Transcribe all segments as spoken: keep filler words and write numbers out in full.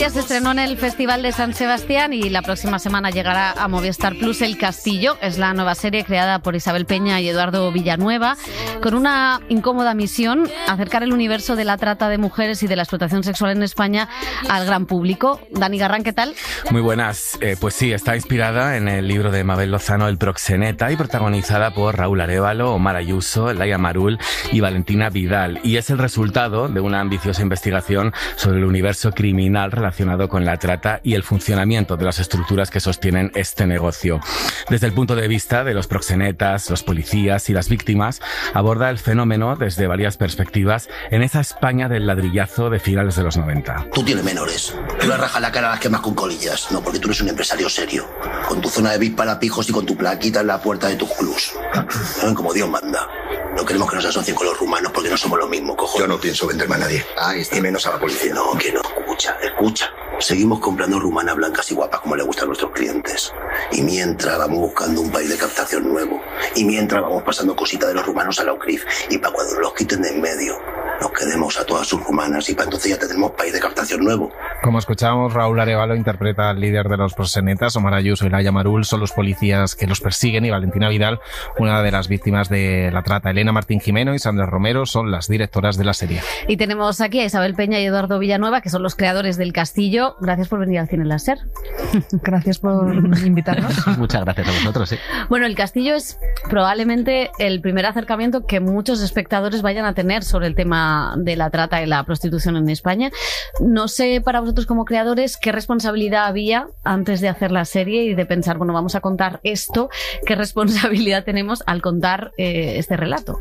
se estrenó en el Festival de San Sebastián y la próxima semana llegará a Movistar Plus. El Castillo es la nueva serie creada por Isabel Peña y Eduardo Villanueva, con una incómoda misión: acercar el universo de la trata de mujeres y de la explotación sexual en España al gran público. Dani Garrán, ¿qué tal? Muy buenas. Eh, pues sí, está inspirada en el libro de Mabel Lozano, El proxeneta, y protagonizada por Raúl Arévalo, Omar Ayuso, Laia Marul y Valentina Vidal. Y es el resultado de una ambiciosa investigación sobre el universo criminal relacionado con la trata y el funcionamiento de las estructuras que sostienen este negocio. Desde el punto de vista de los proxenetas, los policías y las víctimas, aborda el fenómeno desde varias perspectivas en esa España del ladrillazo de finales de los noventa. Tú tienes menores. Tú le rajas la cara a las quemas con colillas. No, porque tú eres un empresario serio. Con tu zona de V I P para pijos y con tu plaquita en la puerta de tus clubs. ¿Saben? Como Dios manda. No queremos que nos asocien con los rumanos porque no somos lo mismo, cojones. Yo no pienso venderme a nadie. Ah, está. Y menos a la policía. No, que no. Escucha, escucha. Seguimos comprando rumanas blancas y guapas como le gustan a nuestros clientes. Y mientras vamos buscando un país de captación nuevo. Y mientras vamos pasando cositas de los rumanos a la O C R I F. Y para cuando los quiten de en medio, nos quedemos a todas sus rumanas y para entonces ya tenemos país de captación nuevo. Como escuchamos, Raúl Arévalo interpreta al líder de los proxenetas. Omar Ayuso y Laia Marul son los policías que los persiguen, y Valentina Vidal, una de las víctimas de la trata. Elena Martín Jimeno y Sandra Romero son las directoras de la serie. Y tenemos aquí a Isabel Peña y Eduardo Villanueva, que son los creadores del Castillo. Gracias por venir al Cine Láser. Gracias por invitarnos. Muchas gracias a vosotros. Sí. Bueno, El Castillo es probablemente el primer acercamiento que muchos espectadores vayan a tener sobre el tema de la trata y la prostitución en España. No sé, para vosotros como creadores, qué responsabilidad había antes de hacer la serie y de pensar, bueno, vamos a contar esto, qué responsabilidad tenemos al contar eh, este relato.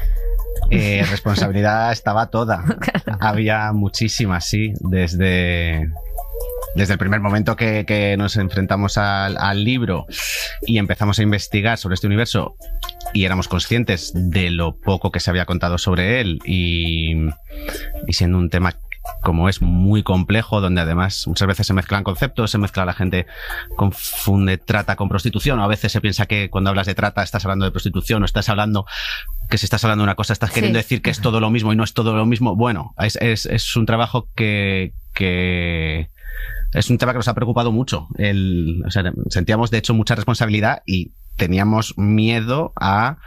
Eh, responsabilidad estaba toda. Claro. Había muchísimas, sí, desde... Desde el primer momento que, que nos enfrentamos al, al libro y empezamos a investigar sobre este universo y éramos conscientes de lo poco que se había contado sobre él, y, y siendo un tema como es muy complejo, donde además muchas veces se mezclan conceptos, se mezcla, la gente confunde trata con prostitución, o a veces se piensa que cuando hablas de trata estás hablando de prostitución, o estás hablando que si estás hablando de una cosa estás queriendo sí. decir que es todo lo mismo y no es todo lo mismo. Bueno, es, es, es un trabajo que... que es un tema que nos ha preocupado mucho. El, o sea, sentíamos, de hecho, mucha responsabilidad y teníamos miedo a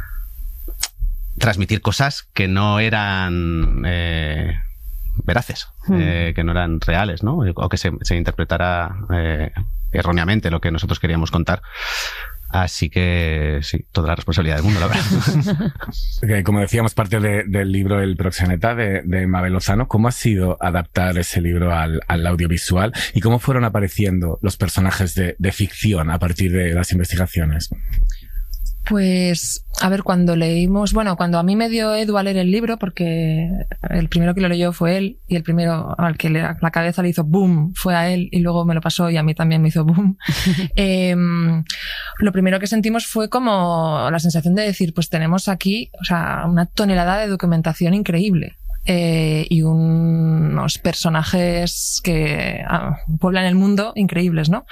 transmitir cosas que no eran eh, veraces, hmm. eh, que no eran reales, ¿no? O que se, se interpretara eh, erróneamente lo que nosotros queríamos contar. Así que sí, toda la responsabilidad del mundo, la verdad. Como decíamos, parte de, del libro El proxeneta de, de Mabel Lozano. ¿Cómo ha sido adaptar ese libro al, al audiovisual y cómo fueron apareciendo los personajes de, de ficción a partir de las investigaciones? Pues, a ver, cuando leímos, bueno, cuando a mí me dio Edu a leer el libro, porque el primero que lo leyó fue él, y el primero al que le, la cabeza le hizo boom fue a él, y luego me lo pasó y a mí también me hizo boom. eh, lo primero que sentimos fue como la sensación de decir, pues tenemos aquí, o sea, una tonelada de documentación increíble. Eh, y un, unos personajes que ah, pueblan el mundo increíbles, ¿no?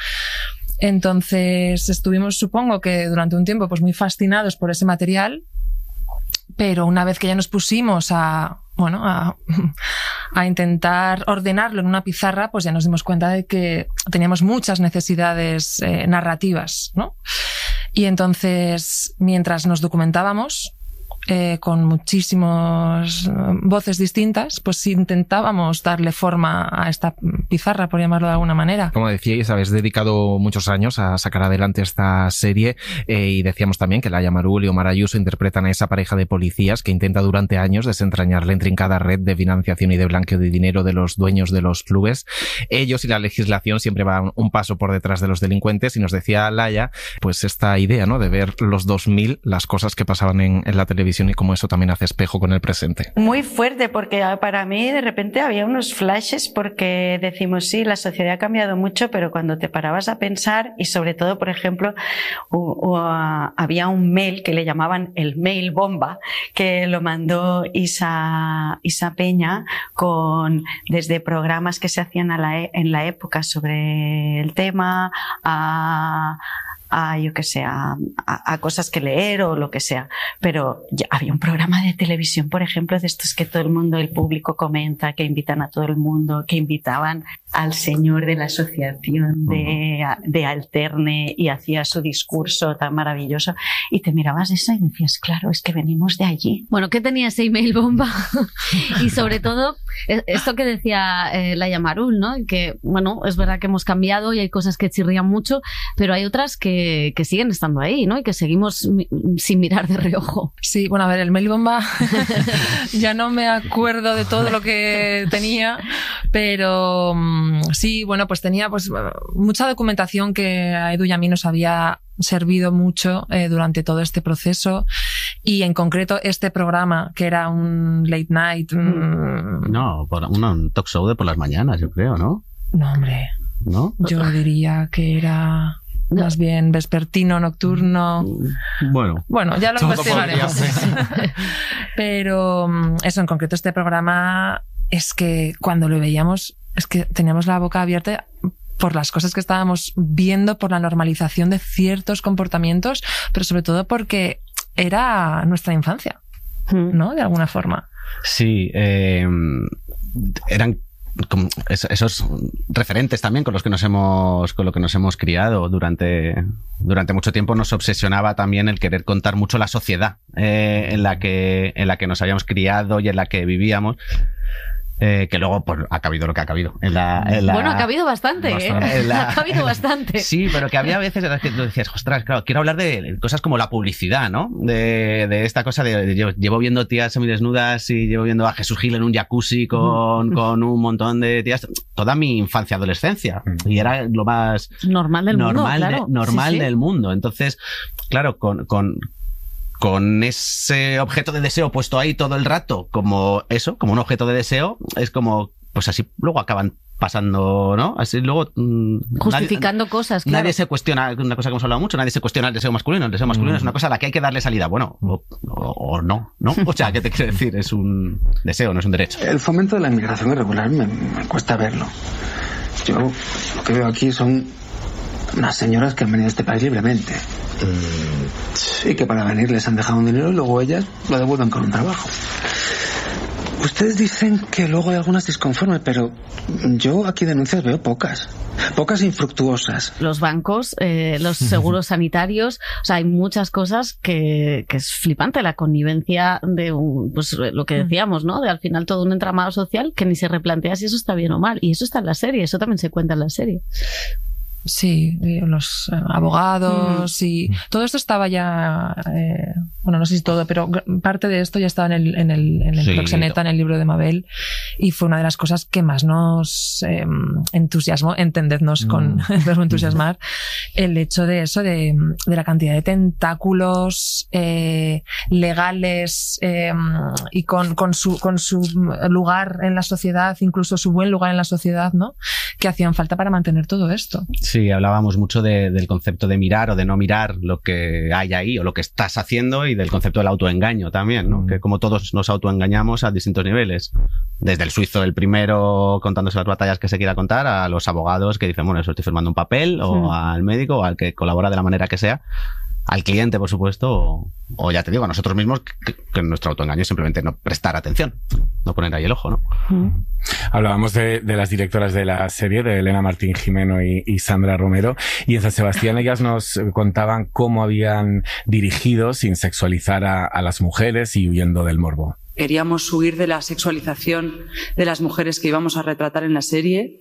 Entonces estuvimos, supongo que durante un tiempo, pues muy fascinados por ese material, pero una vez que ya nos pusimos a, bueno, a, a intentar ordenarlo en una pizarra, pues ya nos dimos cuenta de que teníamos muchas necesidades eh, narrativas, ¿no? Y entonces, mientras nos documentábamos, Eh, con muchísimas voces distintas, pues intentábamos darle forma a esta pizarra, por llamarlo de alguna manera. Como decíais, habéis dedicado muchos años a sacar adelante esta serie, eh, y decíamos también que Laia Marul y Omar Ayuso interpretan a esa pareja de policías que intenta durante años desentrañar la intrincada red de financiación y de blanqueo de dinero de los dueños de los clubes. Ellos y la legislación siempre van un paso por detrás de los delincuentes, y nos decía Laia, pues esta idea, ¿no?, de ver los dos mil, las cosas que pasaban en, en la televisión, y cómo eso también hace espejo con el presente. Muy fuerte, porque para mí de repente había unos flashes, porque decimos, sí, la sociedad ha cambiado mucho, pero cuando te parabas a pensar, y sobre todo, por ejemplo, uh, uh, había un mail que le llamaban el mail bomba, que lo mandó Isa, Isa Peña, con, desde programas que se hacían a la, en la época sobre el tema, a a yo que sé, a, a, a cosas que leer o lo que sea. Pero ya había un programa de televisión, por ejemplo, de estos que todo el mundo, el público comenta, que invitan a todo el mundo, que invitaban al señor de la asociación de, de Alterne y hacía su discurso tan maravilloso y te mirabas eso y decías, claro, es que venimos de allí. Bueno, ¿qué tenía ese email bomba? Y sobre todo, esto que decía eh, Laia Marul, ¿no? Que, bueno, es verdad que hemos cambiado y hay cosas que chirrían mucho, pero hay otras que, que siguen estando ahí, ¿no? Y que seguimos mi- sin mirar de reojo. Sí, bueno, a ver, el mail bomba ya no me acuerdo de todo lo que tenía, pero sí, bueno, pues tenía pues mucha documentación que a Edu y a mí nos había servido mucho eh, durante todo este proceso y en concreto este programa que era un late night. Mmm... No, por, un talk show de por las mañanas, yo creo, ¿no? No, hombre. ¿No? Yo diría que era más bien vespertino, nocturno. Bueno. Bueno, ya lo investigaremos. Pero eso, en concreto este programa es que cuando lo veíamos es que teníamos la boca abierta por las cosas que estábamos viendo, por la normalización de ciertos comportamientos, pero sobre todo porque era nuestra infancia, ¿no? De alguna forma. Sí, eh, eran como esos referentes también con los que nos hemos con lo que nos hemos criado durante durante mucho tiempo. Nos obsesionaba también el querer contar mucho la sociedad eh, en la que en la que nos habíamos criado y en la que vivíamos. Eh, que luego pues, ha cabido lo que ha cabido. En la, en la, bueno, ha cabido bastante, bastante. ¿eh? La, ha cabido bastante. Sí, pero que había veces en las que tú decías, ostras, claro, quiero hablar de cosas como la publicidad, ¿no? De, de esta cosa de, de llevo, llevo viendo tías semidesnudas y llevo viendo a Jesús Gil en un jacuzzi con, con un montón de tías toda mi infancia, adolescencia. Y era lo más normal del normal mundo, claro. de, normal sí, sí. del mundo. Entonces, claro, con, con con ese objeto de deseo puesto ahí todo el rato, como eso, como un objeto de deseo, es como, pues así luego acaban pasando, ¿no? Así luego... Justificando nadie, cosas, claro. Nadie se cuestiona, una cosa que hemos hablado mucho, nadie se cuestiona el deseo masculino. El deseo masculino mm. es una cosa a la que hay que darle salida. Bueno, o, o, o no, ¿no? O sea, ¿qué te quiero decir? Es un deseo, no es un derecho. El fomento de la inmigración irregular me, me cuesta verlo. Yo lo que veo aquí son unas señoras que han venido a este país libremente. Mm. Y que para venir les han dejado un dinero y luego ellas lo devuelven con un trabajo. Ustedes dicen que luego hay algunas disconformes, pero yo aquí denuncias veo pocas. Pocas infructuosas. Los bancos, eh, los seguros sanitarios, o sea, hay muchas cosas que, que es flipante. La connivencia de un, pues lo que decíamos, ¿no? De al final todo un entramado social que ni se replantea si eso está bien o mal. Y eso está en la serie, eso también se cuenta en la serie. Sí, los abogados mm. y todo esto estaba ya, eh, bueno, no sé si todo, pero parte de esto ya estaba en el, en el, en el sí, Proxeneta, en el libro de Mabel, y fue una de las cosas que más nos eh, entusiasmó, entendednos mm. con el verbo entusiasmar, el hecho de eso, de, de la cantidad de tentáculos eh, legales eh, y con, con, su, con su lugar en la sociedad, incluso su buen lugar en la sociedad, ¿no? Que hacían falta para mantener todo esto. Sí, hablábamos mucho de, del concepto de mirar o de no mirar lo que hay ahí o lo que estás haciendo y del concepto del autoengaño también, ¿no? Mm. Que como todos nos autoengañamos a distintos niveles. Desde el suizo, el primero contándose las batallas que se quiera contar, a los abogados que dicen, bueno, eso estoy firmando un papel, o mm. al médico, o al que colabora de la manera que sea. Al cliente, por supuesto, o, o ya te digo, a nosotros mismos, que, que nuestro autoengaño es simplemente no prestar atención, no poner ahí el ojo, ¿no? Mm. Hablábamos de, de las directoras de la serie, de Elena Martín Jimeno y, y Sandra Romero, y en San Sebastián ellas nos contaban cómo habían dirigido sin sexualizar a, a las mujeres y huyendo del morbo. Queríamos huir de la sexualización de las mujeres que íbamos a retratar en la serie.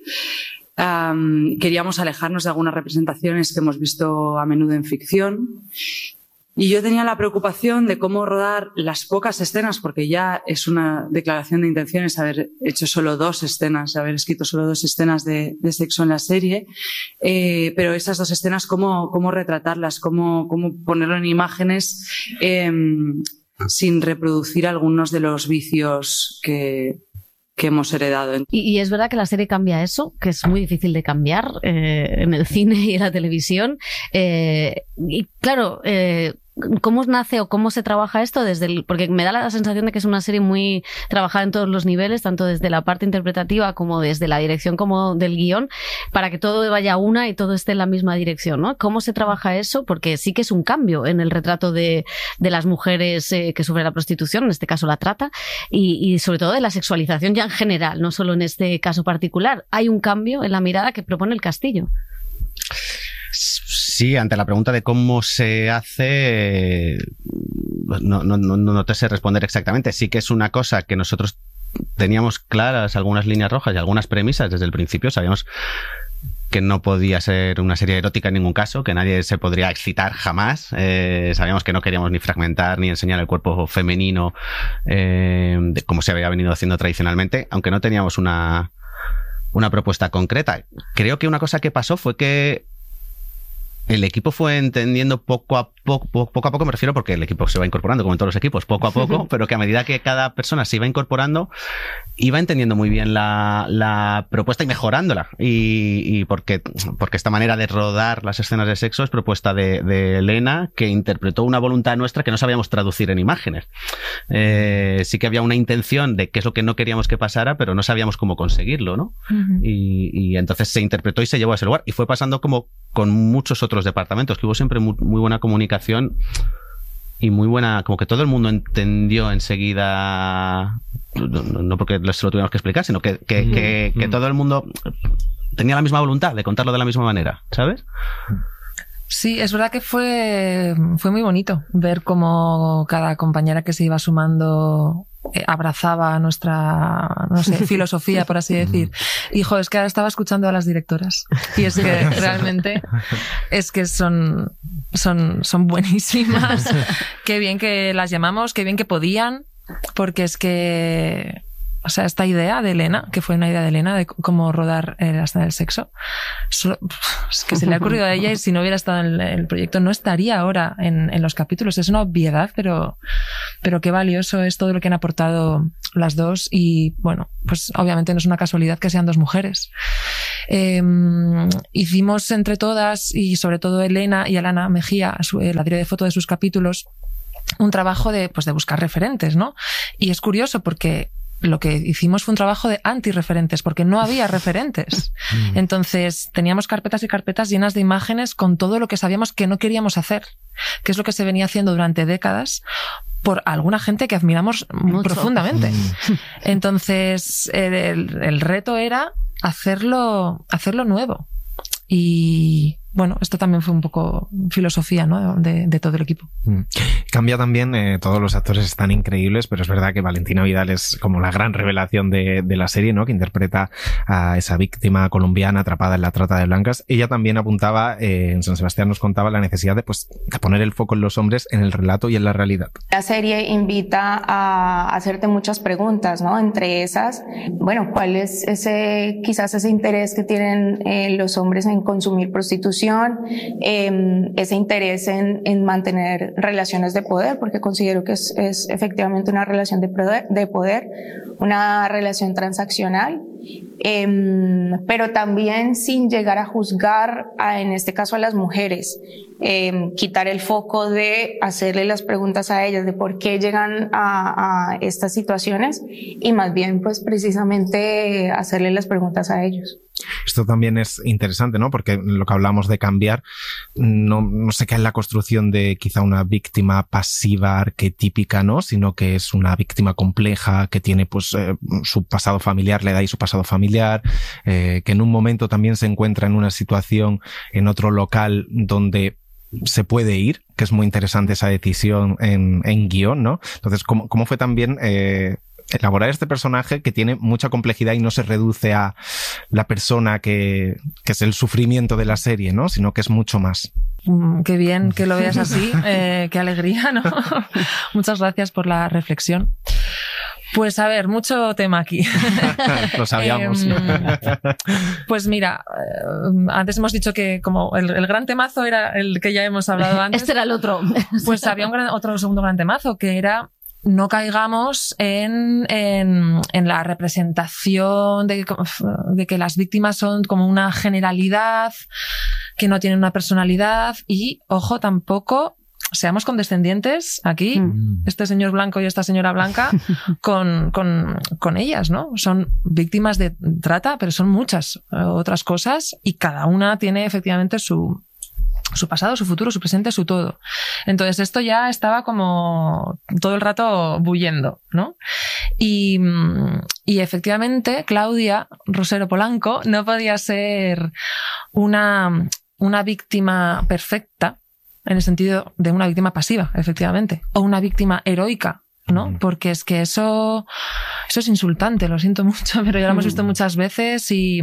Um, queríamos alejarnos de algunas representaciones que hemos visto a menudo en ficción. Y yo tenía la preocupación de cómo rodar las pocas escenas, porque ya es una declaración de intenciones haber hecho solo dos escenas, haber escrito solo dos escenas de, de sexo en la serie. Eh, pero esas dos escenas, cómo, cómo retratarlas, cómo, cómo ponerlo en imágenes eh, sin reproducir algunos de los vicios que... que hemos heredado. Y, y es verdad que la serie cambia eso, que es muy difícil de cambiar eh, en el cine y en la televisión. Eh, y claro, eh, ¿cómo nace o cómo se trabaja esto? Desde el, porque me da la sensación de que es una serie muy trabajada en todos los niveles, tanto desde la parte interpretativa como desde la dirección como del guión, para que todo vaya a una y todo esté en la misma dirección, ¿no? ¿Cómo se trabaja eso? Porque sí que es un cambio en el retrato de, de las mujeres eh, que sufren la prostitución, en este caso la trata, y, y sobre todo de la sexualización ya en general, no solo en este caso particular. Hay un cambio en la mirada que propone el Castillo. Sí, ante la pregunta de cómo se hace, no, no, no, no te sé responder exactamente. Sí que es una cosa que nosotros teníamos claras, algunas líneas rojas y algunas premisas desde el principio. Sabíamos que no podía ser una serie erótica en ningún caso, que nadie se podría excitar jamás. Eh, sabíamos que no queríamos ni fragmentar ni enseñar el cuerpo femenino eh, de, como se había venido haciendo tradicionalmente, aunque no teníamos una, una propuesta concreta. Creo que una cosa que pasó fue que el equipo fue entendiendo poco a poco, poco a poco me refiero porque el equipo se va incorporando, como en todos los equipos, poco a poco, pero que a medida que cada persona se iba incorporando, iba entendiendo muy bien la, la propuesta y mejorándola. Y, y porque, porque esta manera de rodar las escenas de sexo es propuesta de, de Elena, que interpretó una voluntad nuestra que no sabíamos traducir en imágenes. Eh, sí que había una intención de qué es lo que no queríamos que pasara, pero no sabíamos cómo conseguirlo, ¿no? Uh-huh. Y, y entonces se interpretó y se llevó a ese lugar. Y fue pasando como con muchos otros departamentos, que hubo siempre muy, muy buena comunicación y muy buena, como que todo el mundo entendió enseguida, no, no porque se lo tuviéramos que explicar, sino que, que, mm. que, que todo el mundo tenía la misma voluntad de contarlo de la misma manera, ¿sabes? Sí, es verdad que fue, fue muy bonito ver cómo cada compañera que se iba sumando eh, abrazaba nuestra, no sé, filosofía, por así decir. Hijo, es que ahora estaba escuchando a las directoras. Y es que realmente es que son, son, son buenísimas. Qué bien que las llamamos, qué bien que podían, porque es que, o sea, esta idea de Elena, que fue una idea de Elena de cómo rodar la escena del sexo, solo, es que se le ha ocurrido a ella y si no hubiera estado en el proyecto no estaría ahora en, en los capítulos. Es una obviedad, pero, pero qué valioso es todo lo que han aportado las dos y, bueno, pues obviamente no es una casualidad que sean dos mujeres. Eh, hicimos entre todas y sobre todo Elena y Alana Mejía, su, la diario de foto de sus capítulos, un trabajo de, pues de buscar referentes, ¿no? Y es curioso porque lo que hicimos fue un trabajo de antirreferentes, porque no había referentes. Entonces, teníamos carpetas y carpetas llenas de imágenes con todo lo que sabíamos que no queríamos hacer, que es lo que se venía haciendo durante décadas por alguna gente que admiramos Mucho. profundamente. Entonces, el, el reto era hacerlo, hacerlo nuevo. Y bueno, esto también fue un poco filosofía, ¿no? de, de todo el equipo. Mm. Cambia también, eh, todos los actores están increíbles, pero es verdad que Valentina Vidal es como la gran revelación de, de la serie, ¿no? Que interpreta a esa víctima colombiana atrapada en la trata de blancas. Ella también apuntaba, eh, en San Sebastián nos contaba la necesidad de, pues, de poner el foco en los hombres, en el relato y en la realidad. La serie invita a hacerte muchas preguntas, ¿no? Entre esas, bueno, ¿cuál es ese, quizás ese interés que tienen eh, los hombres en consumir prostitución? Eh, ese interés en, en mantener relaciones de poder, porque considero que es, es efectivamente una relación de poder, de poder, una relación transaccional, eh, pero también sin llegar a juzgar, a, en este caso a las mujeres, eh, quitar el foco de hacerle las preguntas a ellas de por qué llegan a, a estas situaciones y más bien pues precisamente hacerle las preguntas a ellos. Esto también es interesante, ¿no? Porque lo que hablamos de cambiar no, no se cae en la construcción de quizá una víctima pasiva arquetípica, ¿no? Sino que es una víctima compleja que tiene pues eh, su pasado familiar, le da ahí su pasado familiar, eh, que en un momento también se encuentra en una situación en otro local donde se puede ir, que es muy interesante esa decisión en, en guión, ¿no? Entonces, ¿cómo, cómo fue también eh, elaborar este personaje que tiene mucha complejidad y no se reduce a la persona que, que es el sufrimiento de la serie, ¿no? Sino que es mucho más. Mm, qué bien que lo veas así, eh, qué alegría, ¿no? Muchas gracias por la reflexión. Pues a ver, mucho tema aquí. Lo sabíamos. eh, pues mira, eh, antes hemos dicho que como el, el gran temazo era el que ya hemos hablado antes. Este era el otro. Pues había un gran, otro segundo gran temazo que era no caigamos en, en, en la representación de, de que las víctimas son como una generalidad, que no tienen una personalidad y, ojo, tampoco seamos condescendientes aquí, mm. este señor blanco y esta señora blanca, con, con, con ellas, ¿no? Son víctimas de trata, pero son muchas otras cosas y cada una tiene efectivamente su, su pasado, su futuro, su presente, su todo. Entonces esto ya estaba como todo el rato bullendo, ¿no? Y, y efectivamente Claudia Rosero Polanco no podía ser una, una víctima perfecta en el sentido de una víctima pasiva, efectivamente, o una víctima heroica, ¿no? Porque es que eso, eso es insultante, lo siento mucho, pero ya lo hemos visto muchas veces y,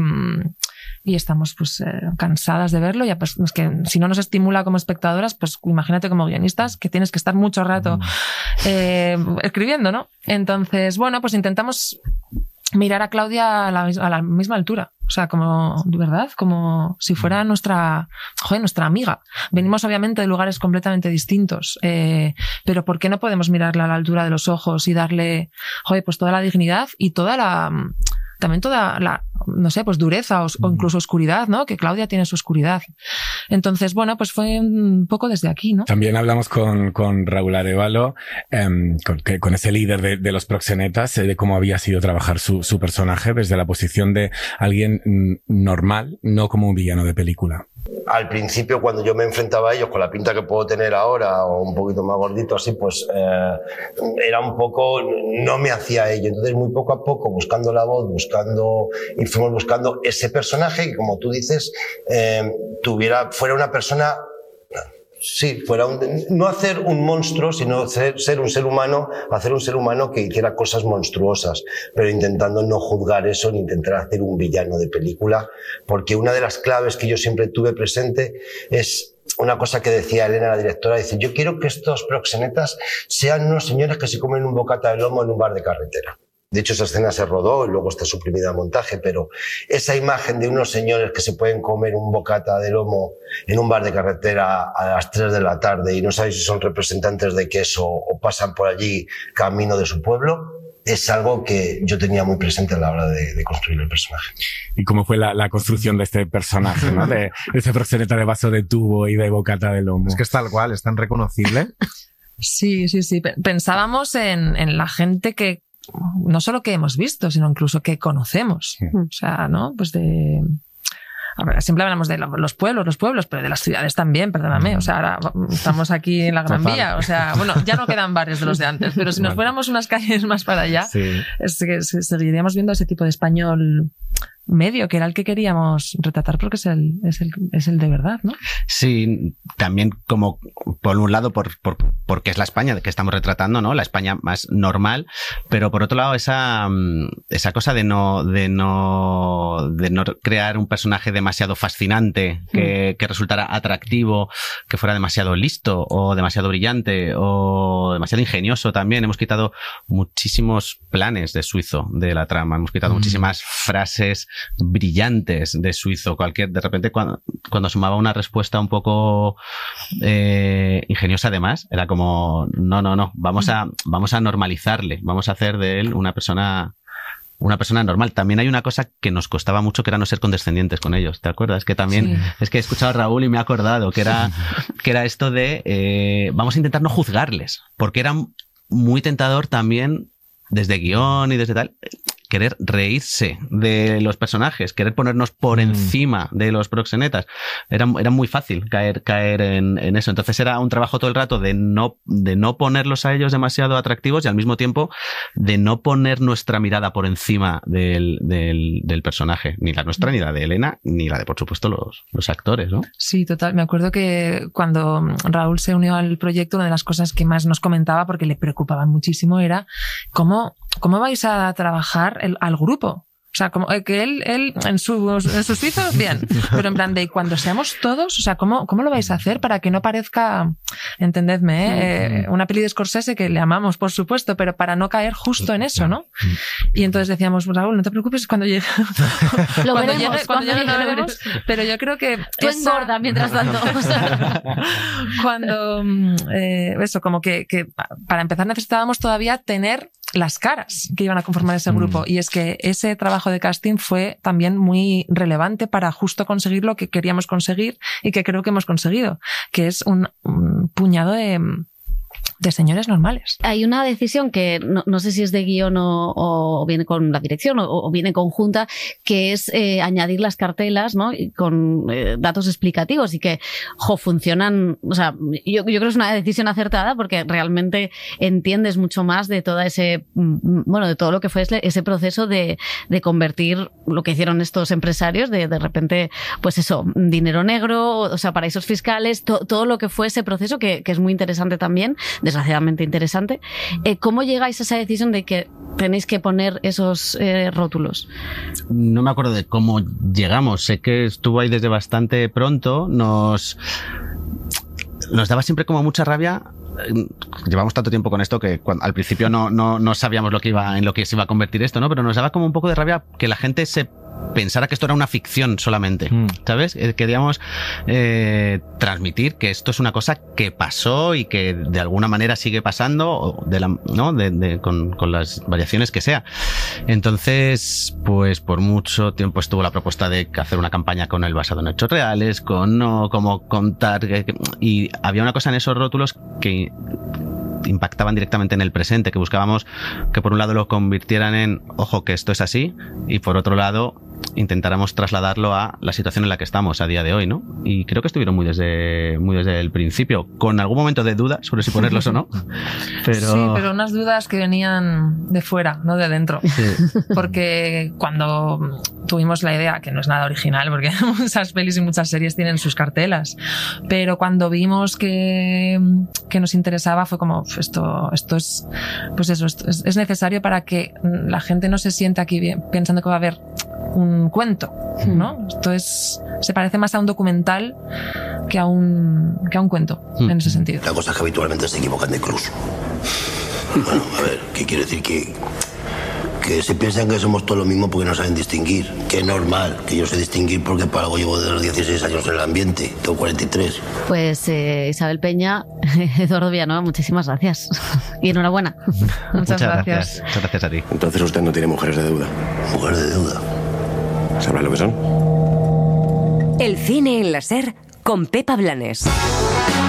y estamos pues eh, cansadas de verlo. Ya pues es que si no nos estimula como espectadoras, pues imagínate como guionistas que tienes que estar mucho rato eh, escribiendo, ¿no? Entonces, bueno, pues intentamos mirar a Claudia a la, a la misma altura. O sea, como, de verdad, como si fuera nuestra, joder, nuestra amiga. Venimos obviamente de lugares completamente distintos, eh, pero ¿por qué no podemos mirarla a la altura de los ojos y darle, joder, pues toda la dignidad y toda la, también toda la, no sé, pues dureza o, o incluso oscuridad, ¿no? Que Claudia tiene su oscuridad. Entonces, bueno, pues fue un poco desde aquí, ¿no? También hablamos con, con Raúl Arévalo, eh, con, que, con ese líder de, de los proxenetas, eh, de cómo había sido trabajar su, su personaje desde la posición de alguien normal, no como un villano de película. Al principio, cuando yo me enfrentaba a ellos con la pinta que puedo tener ahora o un poquito más gordito así, pues eh, era un poco, no me hacía ello. Entonces, muy poco a poco, buscando la voz, buscando, y fuimos buscando ese personaje que, como tú dices, eh, tuviera, fuera una persona, sí, fuera un, no hacer un monstruo, sino ser, ser un ser humano, hacer un ser humano que hiciera cosas monstruosas, pero intentando no juzgar eso ni intentar hacer un villano de película, porque una de las claves que yo siempre tuve presente es una cosa que decía Elena, la directora, dice, yo quiero que estos proxenetas sean unos señores que se comen un bocata de lomo en un bar de carretera. De hecho, esa escena se rodó y luego está suprimida en montaje, pero esa imagen de unos señores que se pueden comer un bocata de lomo en un bar de carretera a las tres de la tarde y no sabéis si son representantes de queso o pasan por allí camino de su pueblo, es algo que yo tenía muy presente a la hora de, de construir el personaje. ¿Y cómo fue la, la construcción de este personaje, ¿no? De, de ese proxeneta de vaso de tubo y de bocata de lomo. Es que es tal cual, es tan reconocible. Sí, sí, sí. Pensábamos en, en la gente que no solo que hemos visto, sino incluso que conocemos. Sí. O sea, ¿no? Pues de... A ver, siempre hablamos de los pueblos, los pueblos, pero de las ciudades también, perdóname. O sea, ahora estamos aquí en la Gran Vía. O sea, bueno, ya no quedan barrios de los de antes, pero si nos fuéramos unas calles más para allá, sí. es que seguiríamos viendo ese tipo de español medio, que era el que queríamos retratar porque es el, es el, es el de verdad, ¿no? Sí, también como, por un lado, por, por, porque es la España que estamos retratando, ¿no? La España más normal, pero por otro lado, esa, esa cosa de no, de no, de no crear un personaje demasiado fascinante, que, que resultara atractivo, que fuera demasiado listo, o demasiado brillante, o demasiado ingenioso también. Hemos quitado muchísimos planes de Suizo de la trama, hemos quitado mm. muchísimas frases brillantes de Suizo. Cualquier, de repente, cuando, cuando sumaba una respuesta un poco eh, ingeniosa, además, era como, no, no, no, vamos a, vamos a normalizarle, vamos a hacer de él una persona, una persona normal. También hay una cosa que nos costaba mucho, que era no ser condescendientes con ellos, ¿te acuerdas? Que también, sí. es que he escuchado a Raúl y me he acordado que era, que era esto de, eh, vamos a intentar no juzgarles, porque era muy tentador también, desde guión y desde tal, querer reírse de los personajes, querer ponernos por mm. encima de los proxenetas. Era, era muy fácil caer, caer en, en eso. Entonces era un trabajo todo el rato de no, de no ponerlos a ellos demasiado atractivos y al mismo tiempo de no poner nuestra mirada por encima del, del, del personaje. Ni la nuestra, ni la de Elena, ni la de, por supuesto, los, los actores, ¿no? Sí, total. Me acuerdo que cuando Raúl se unió al proyecto, una de las cosas que más nos comentaba, porque le preocupaban muchísimo, era cómo, cómo vais a trabajar El, al grupo. O sea, como que él, él en sus, en sus suizos, bien. Pero en plan de cuando seamos todos, o sea, ¿cómo, cómo lo vais a hacer para que no parezca, entendedme, ¿eh? Eh, una peli de Scorsese que le amamos, por supuesto, pero para no caer justo en eso, ¿no? Y entonces decíamos, Raúl, no te preocupes cuando llegue. Lo cuando veremos, llegue, cuando cuando llegue, llegue lo veremos. Pero yo creo que tú esa... engorda mientras tanto. O sea. Cuando, eh, eso, como que, que para empezar necesitábamos todavía tener las caras que iban a conformar ese grupo. Mm. Y es que ese trabajo de casting fue también muy relevante para justo conseguir lo que queríamos conseguir y que creo que hemos conseguido, que es un, un puñado de... de señores normales. Hay una decisión que no, no sé si es de guión o, o viene con la dirección o, o viene conjunta, que es eh, añadir las cartelas, ¿no? Y con eh, datos explicativos y que, jo, funcionan. O sea, yo, yo creo que es una decisión acertada porque realmente entiendes mucho más de toda ese, bueno, de todo lo que fue ese, ese proceso de, de convertir lo que hicieron estos empresarios, de de repente, pues eso, dinero negro, o sea, paraísos fiscales, to, todo lo que fue ese proceso que, que es muy interesante también, desgraciadamente interesante. Eh, ¿Cómo llegáis a esa decisión de que tenéis que poner esos eh, rótulos? No me acuerdo de cómo llegamos. Sé que estuvo ahí desde bastante pronto. Nos, nos daba siempre como mucha rabia. Llevamos tanto tiempo con esto que cuando, al principio no, no, no sabíamos lo que iba, en lo que se iba a convertir esto, ¿no? Pero nos daba como un poco de rabia que la gente se pensara que esto era una ficción solamente, mm. ¿sabes? Queríamos eh, transmitir que esto es una cosa que pasó y que de alguna manera sigue pasando, de la, ¿no? De, de, con, con las variaciones que sea. Entonces, pues por mucho tiempo estuvo la propuesta de hacer una campaña con el basado en hechos reales, con no, como contar, que, que, y había una cosa en esos rótulos que impactaban directamente en el presente, que buscábamos que por un lado lo convirtieran en, ojo, que esto es así, y por otro lado intentáramos trasladarlo a la situación en la que estamos a día de hoy, ¿no? Y creo que estuvieron muy desde, muy desde el principio, con algún momento de duda sobre si ponerlos o no. Pero... Sí, pero unas dudas que venían de fuera, no de dentro. Sí. Porque cuando tuvimos la idea, que no es nada original, porque muchas pelis y muchas series tienen sus cartelas, pero cuando vimos que, que nos interesaba fue como, esto, esto es, pues eso, esto es, es necesario para que la gente no se sienta aquí bien, pensando que va a haber un cuento, ¿no? Esto es, se parece más a un documental que a un, que a un cuento, mm. en ese sentido. La cosa es que habitualmente se equivocan de cruz. Bueno, a ver, ¿qué quiere decir? Que, que se piensan que somos todos lo mismo porque no saben distinguir. Que es normal, que yo sé distinguir porque para algo llevo de los dieciséis años en el ambiente, tengo cuarenta y tres. Pues eh, Isabel Peña, Eduardo Villanueva, muchísimas gracias. Y enhorabuena. Muchas, Muchas gracias. gracias. Muchas gracias a ti. Entonces usted no tiene mujeres de deuda. ¿Mujeres de deuda? ¿Sabrás lo que son? El cine en la SER con Pepa Blanes.